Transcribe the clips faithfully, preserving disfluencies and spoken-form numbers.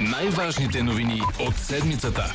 Най-важните новини от седмицата.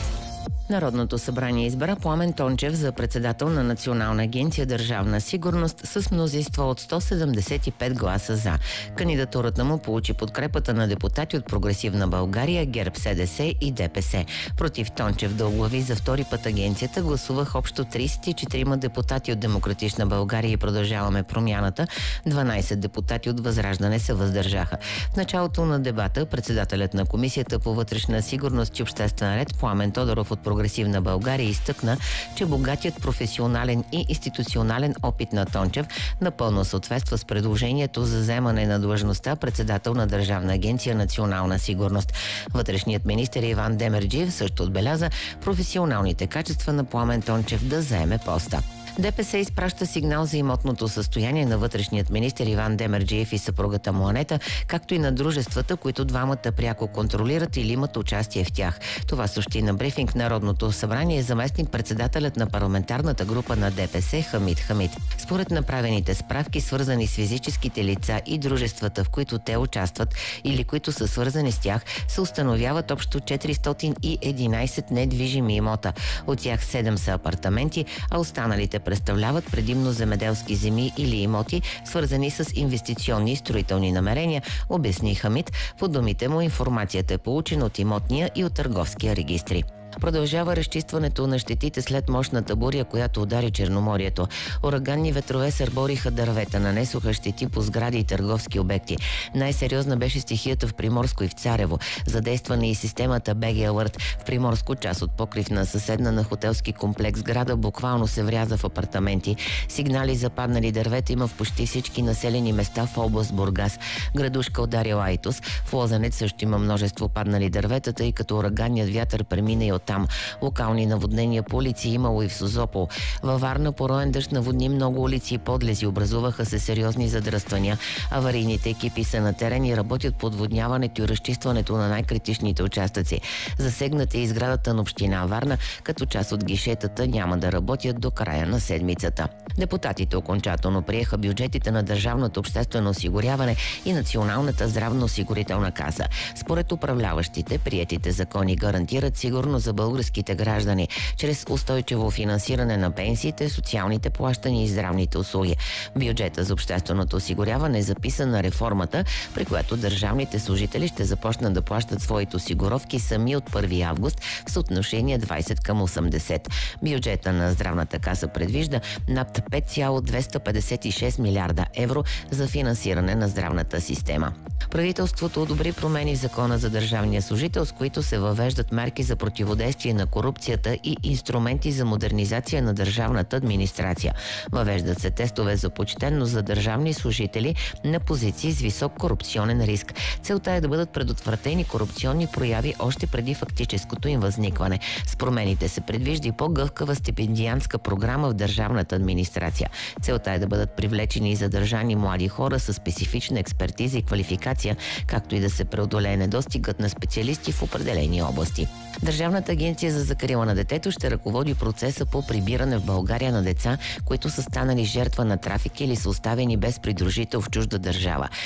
Народното събрание избра Пламен Тончев за председател на Национална агенция Държавна сигурност с мнозинство от сто седемдесет и пет гласа за. Кандидатурата му получи подкрепата на депутати от Прогресивна България, ГЕРБ, СДС и ДПС. Против Тончев да оглави за втори път агенцията гласувах общо тридесет и четирима депутати от Демократична България и Продължаваме промяната. дванадесет депутати от Възраждане се въздържаха. В началото на дебата председателят на Комисията по вътрешна сигурност и обществен ред Пламен Тодоров от Прогресивна България изтъкна, че богатият професионален и институционален опит на Тончев напълно съответства с предложението за заемане на длъжността председател на Държавна агенция Национална сигурност. Вътрешният министър Иван Демерджиев също отбеляза професионалните качества на Пламен Тончев да заеме поста. ДПС изпраща сигнал за имотното състояние на вътрешният министър Иван Демерджиев и съпругата му Анета, както и на дружествата, които двамата пряко контролират или имат участие в тях. Това съобщи на брифинг в Народното събрание заместник-председателят на парламентарната група на ДПС Хамид Хамид. Според направените справки, свързани с физическите лица и дружествата, в които те участват или които са свързани с тях, се установяват общо четиристотин и единадесет недвижими имота. От тях седем са апартаменти, а останалите представляват предимно земеделски земи или имоти, свързани с инвестиционни и строителни намерения, обясни Хамид. По думите му, информацията е получена от имотния и от търговския регистри. Продължава разчистването на щетите след мощната буря, която удари Черноморието. Ураганни ветрове сърбориха дървета, нанесоха щети по сгради и търговски обекти. Най-сериозна беше стихията в Приморско и в Царево. Задействана и системата би джи Alert. В Приморско част от покрив на съседна на хотелски комплекс града буквално се вряза в апартаменти. Сигнали за паднали дървета има в почти всички населени места в област Бургас. Градушка ударила Айтос. В Лозенец също има множество паднали дървета, тъй като ураганният вятър премина и от там. Локални наводнения по улици имало и в Созопол. Във Варна пороен дъжд наводни много улици и подлези, образуваха се сериозни задръствания. Аварийните екипи са на терен и работят по отводняването и разчистването на най-критичните участъци. Засегната е изградата на община Варна, като част от гишетата няма да работят до края на седмицата. Депутатите окончателно приеха бюджетите на Държавното обществено осигуряване и Националната здравноосигурителна каса. Според управляващите, приетите закони гарантират сигурност за българските граждани чрез устойчиво финансиране на пенсиите, социалните плащания и здравните услуги. Бюджета за общественото осигуряване е записан на реформата, при която държавните служители ще започнат да плащат своите осигуровки сами от първи август в съотношение двадесет към осемдесет. Бюджета на здравната каса предвижда над пет цяло двеста петдесет и шест милиарда евро за финансиране на здравната система. Правителството одобри промени в Закона за държавния служител, с които се въвеждат мерки за противодействие на корупцията и инструменти за модернизация на държавната администрация. Въвеждат се тестове за почтенност за държавни служители на позиции с висок корупционен риск. Целта е да бъдат предотвратени корупционни прояви още преди фактическото им възникване. С промените се предвижда и по-гъвкава стипендиантска програма в държавната администрация. Целта е да бъдат привлечени и задържани млади хора с специфична експертиза и квалификация, както и да се преодолее недостигът на специалисти в определени области. Държавната агенция за закрила на детето ще ръководи процеса по прибиране в България на деца, които са станали жертва на трафик или са оставени без придружител в чужда държава.